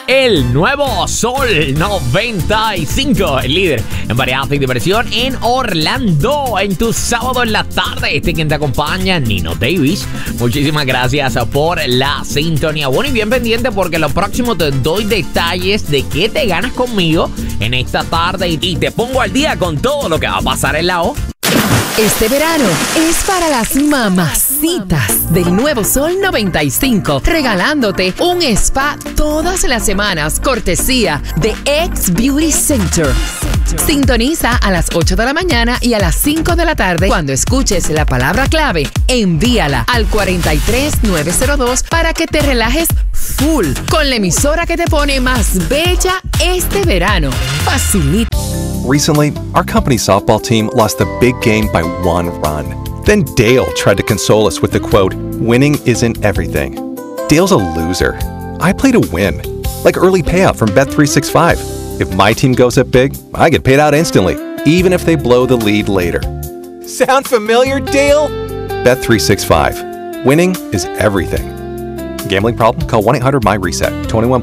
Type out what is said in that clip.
El nuevo Sol 95, el líder en variedad y diversión en Orlando. En tu sábado en la tarde, quien te acompaña, Nino Davis. Muchísimas gracias por la sintonía. Bueno, y bien pendiente porque lo próximo te doy detalles de qué te ganas conmigo en esta tarde y te pongo al día con todo lo que va a pasar en la O. Este verano es para las mamacitas del Nuevo Sol 95, regalándote un spa todas las semanas, cortesía de X Beauty Center. Sintoniza a las 8 de la mañana y a las 5 de la tarde. Cuando escuches la palabra clave, envíala al 43902 para que te relajes full con la emisora que te pone más bella este verano. Facilita. Recently, our company's softball team lost the big game by 1 run. Then Dale tried to console us with the quote, "Winning isn't everything." Dale's a loser. I play to win, like early payout from Bet365. If my team goes up big, I get paid out instantly, even if they blow the lead later. Sound familiar, Dale? Bet365. Winning is everything. Gambling problem? Call 1-800-MY-RESET. 21